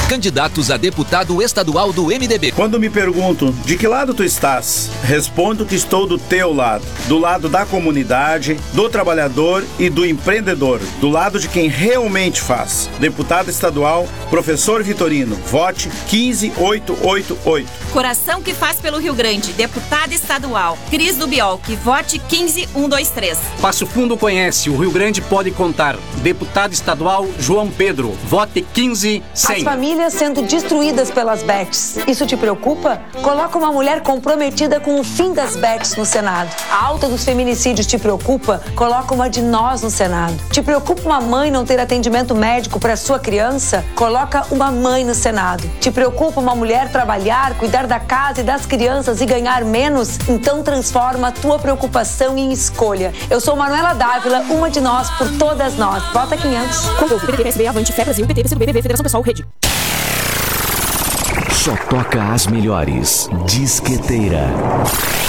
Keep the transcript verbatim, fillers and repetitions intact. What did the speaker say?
candidatos a deputado estadual do M D B. Quando me perguntam de que lado tu estás, respondo que estou do teu lado, do lado da comunidade, do trabalhador e do empreendedor, do lado de quem realmente faz. Deputado estadual, professor Vitorino, vote quinze mil oitocentos e oitenta e oito. Coração que faz pelo Rio Grande, deputado estadual, Cris do Biolque, vote quinze mil cento e vinte e três. Passo Fundo conhece, o Rio Grande pode contar. Deputado estadual João Pedro, vote quinze mil cem. As famílias sendo destruídas pelas bets. Isso te preocupa? Coloca uma mulher comprometida com o fim das bets no Senado. A alta dos feminicídios te preocupa? Coloca uma de nós no Senado. Te preocupa uma mãe não ter atendimento médico para sua criança? Coloca uma mãe no Senado. Te preocupa uma mulher trabalhar, cuidar da casa e das crianças e ganhar menos? Então transforma a tua preocupação em escolha. Eu sou Manuela Dávila, uma de nós por todas nós. Vota quinhentos. Contou, P T B, P S B, Avante, Fé Brasil, P T, P C do B, B V, Federação Pessoal, Rede. Só toca as melhores. Disqueteira.